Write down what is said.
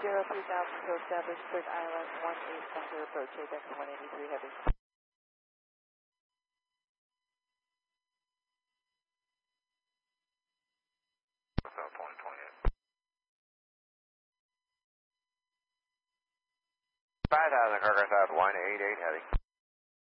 to establish Quick Island 18 center approach, ABEX 183 heavy. South 2028. 5000, Cargo South 188 heavy.